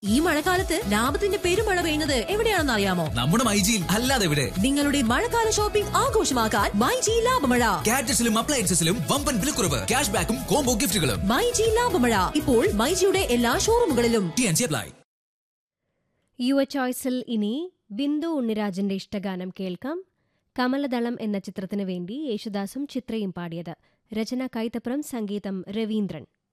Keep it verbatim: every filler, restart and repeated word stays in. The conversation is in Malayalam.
ഈ മഴക്കാലത്ത് ലാഭത്തിന്റെ പെരുമഴ പെയ്യുന്നത് എവിടെയാണെന്ന് അറിയാമോ? നമ്മുടെ മൈജിയിൽ. അല്ലാതെ എവിടെ? നിങ്ങളുടെ മഴക്കാല ഷോപ്പിംഗ് ആഘോഷമാക്കാൻ മൈജി ലാഭമഴ. ഗാഡ്ജറ്റ്സിലും അപ്ലയൻസസിലും വമ്പൻ വിലക്കുറവ്, ക്യാഷ് ബാക്കും കോംബോ ഗിഫ്റ്റുകളും. മൈജി ലാഭമഴ ഇപ്പോൾ മൈജിയുടെ എല്ലാ ഷോറൂമുകളിലും. യുവ ചോയ്സിൽ ഇനി ബിന്ദു ഉണ്ണിരാജന്റെ ഇഷ്ടഗാനം കേൾക്കാം. കമലദളം എന്ന ചിത്രത്തിനു വേണ്ടി യേശുദാസും ചിത്രയും പാടിയത്. രചന കൈതപ്രം, സംഗീതം രവീന്ദ്രൻ.